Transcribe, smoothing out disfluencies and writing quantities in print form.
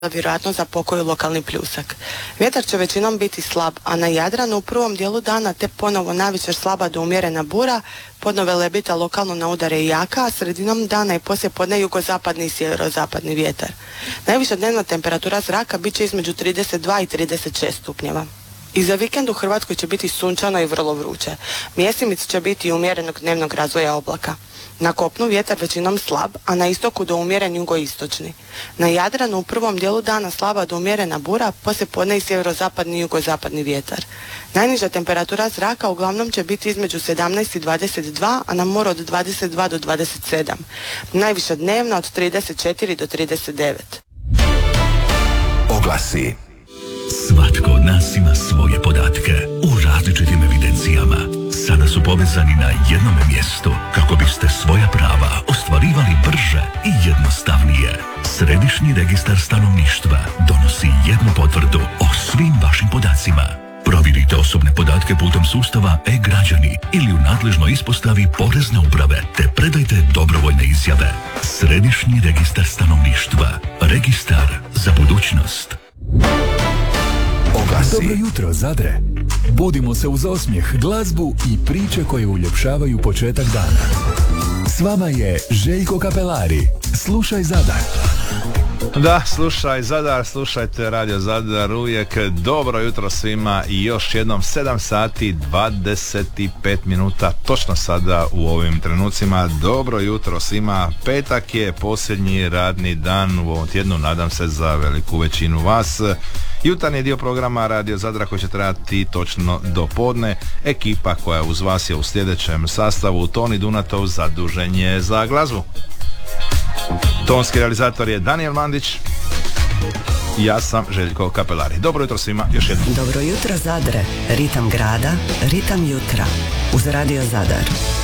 vjerojatno za pokoju lokalni pljusak. Vjetar će većinom biti slab, a na Jadranu u prvom dijelu dana te ponovo navečer slaba do umjerena bura, podnove lebita lokalno na udare i jaka, a sredinom dana i poslije podne jugozapadni i sjeverozapadni vjetar. Najviša dnevna temperatura zraka bit će između 32 i 36 stupnjeva. I za vikend u Hrvatskoj će biti sunčano i vrlo vruće. Mjesimice će biti umjerenog dnevnog razvoja oblaka. Na kopnu vjetar većinom slab, a na istoku do umjeren jugoistočni. Na Jadranu u prvom dijelu dana slaba do umjerena bura, poslije podne i sjeverozapadni i jugozapadni vjetar. Najniža temperatura zraka uglavnom će biti između 17 i 22, a na moru od 22 do 27. Najviša dnevna od 34 do 39. Oglasi. Svatko od nas ima svoje podatke u različitim evidencijama. Sada su povezani na jednom mjestu kako biste svoja prava ostvarivali brže i jednostavnije. Središnji registar stanovništva donosi jednu potvrdu o svim vašim podacima. Provjerite osobne podatke putem sustava e-građani ili u nadležnoj ispostavi Porezne uprave te predajte dobrovoljne izjave. Središnji registar stanovništva. Registar za budućnost. Oglasi. Dobro jutro, Zadre. Budimo se uz osmijeh, glazbu i priče koje uljepšavaju početak dana. S vama je Željko Kapelari. Slušaj Zadar. Da, slušaj Zadar, slušajte Radio Zadar uvijek. Dobro jutro svima i još jednom 7 sati 25 minuta točno sada u ovim trenucima. Dobro jutro svima. Petak je posljednji radni dan u ovom tjednu, nadam se za veliku većinu vas. Jutarnji dio programa Radio Zadra koji će trajati točno do podne. Ekipa koja uz vas je u sljedećem sastavu: Toni Dunatov zadužen je za glazbu, tonski realizator je Daniel Mandić, ja sam Željko Kapelari. Dobro jutro svima, još jednom. Dobro jutro Zadre, ritam grada, ritam jutra uz Radio Zadar.